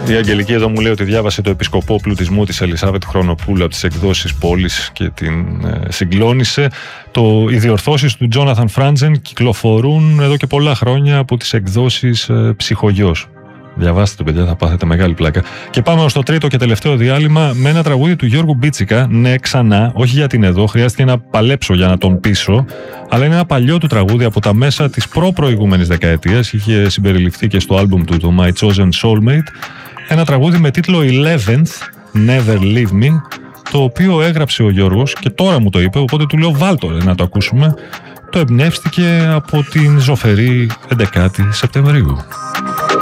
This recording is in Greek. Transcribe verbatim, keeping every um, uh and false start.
Η Αγγελική εδώ μου λέει ότι διάβασε το επισκοπό πλουτισμού της Ελισάβετ Χρονοπούλου από τις εκδόσεις Πόλης και την ε, συγκλώνησε. Το, οι διορθώσεις του Τζόναθαν Φράντζεν κυκλοφορούν εδώ και πολλά χρόνια από τις εκδόσεις ε, Ψυχογιός. Διαβάστε το, παιδιά, θα πάθετε μεγάλη πλάκα. Και πάμε στο τρίτο και τελευταίο διάλειμμα με ένα τραγούδι του Γιώργου Μπίτσικα. Ναι, ξανά, όχι γιατί είναι εδώ, χρειάστηκε να παλέψω για να τον πείσω, αλλά είναι ένα παλιό του τραγούδι από τα μέσα της προ-προηγούμενης δεκαετίας. Είχε συμπεριληφθεί και στο άλμπουμ του, το My Chosen Soulmate. Ένα τραγούδι με τίτλο eleventh, Never Leave Me, το οποίο έγραψε ο Γιώργος και τώρα μου το είπε, οπότε του λέω βάλτο να το ακούσουμε. Το εμπνεύστηκε από την ζωφερή έντεκα Σεπτεμβρίου.